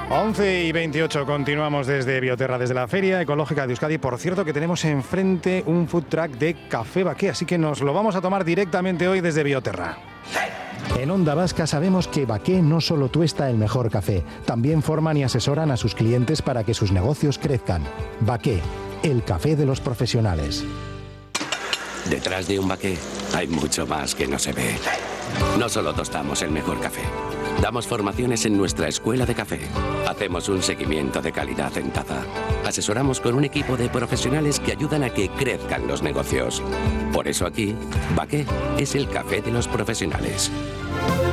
11:28, continuamos desde Bioterra, desde la Feria Ecológica de Euskadi. Por cierto, que tenemos enfrente un food truck de café Baqué, así que nos lo vamos a tomar directamente hoy desde Bioterra. En Onda Vasca sabemos que Baqué no solo tuesta el mejor café, también forman y asesoran a sus clientes para que sus negocios crezcan. Baqué, el café de los profesionales. Detrás de un Baqué hay mucho más que no se ve. No solo tostamos el mejor café, damos formaciones en nuestra escuela de café, hacemos un seguimiento de calidad en taza, asesoramos con un equipo de profesionales que ayudan a que crezcan los negocios. Por eso aquí, Baqué es el café de los profesionales.